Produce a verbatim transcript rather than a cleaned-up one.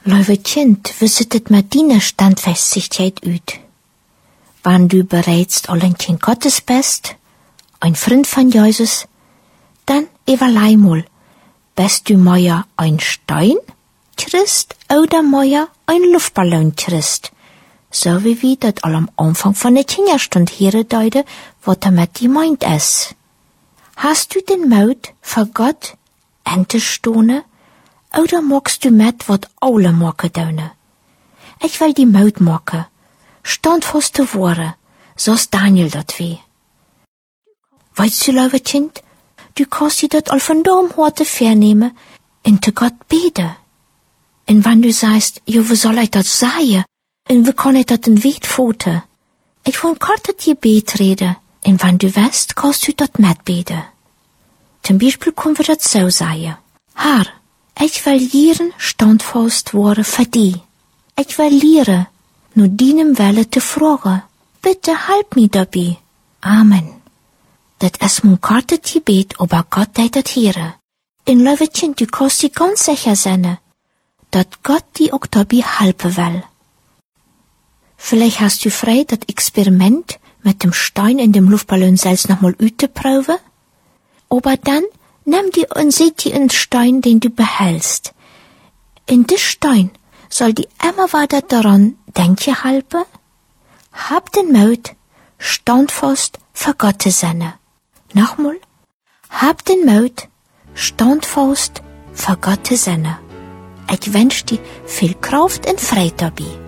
Lieve kind, wie ziet het met die standvestigheid uit? Wann du bereits al een kind Gottes bist, ein Freund von Jesus, dann überlei mal, bist du mehr ein Stein, Christ, oder mehr ein Luftballon, Christ? So wie wir das all am Anfang von der Kinderstund hier deuten, was damit gemeint ist. Hast du den Mut für Gott entestone, oder magst du mit, wat alle maken doen? Ich will die Mut maken, standvast te worden, zoals Daniel dat wie. Weißt du, lieve kind, du kannst dir dat al von daum heute vernehmen, en te Gott beten. En wann du sagst, ja, wie soll ich dat sagen? En wie kann ich dat in Weg foten? Ich will kort dat Gebet reden, en wann du weißt, kannst du dat mitbeten. Zum Beispiel können wir dat so sagen. Herr, ich will lehren standvast worden für die. Ich will lehren, nur deinem Wille te fragen. Bitte help mir dabei. Amen. Dat is mijn korte Gebet, aber Gott deed het hier. En lieve kind, du kannst dir ganz sicher sein, dat Gott dir auch dabei helfen will. Vielleicht hast du frei das Experiment mit dem Stein in dem Luftballon selbst nochmal auszuproben. Aber dann nimm dir und seht dir einen Stein, den du behältst. In dis Stein soll dir immer weiter daran denken helfen. Hab den Mut, standfast für Gott zu sein. Nochmal, hab den Mut, standfast für Gott zu sein. Ich wünsche dir viel Kraft und Freude dabei.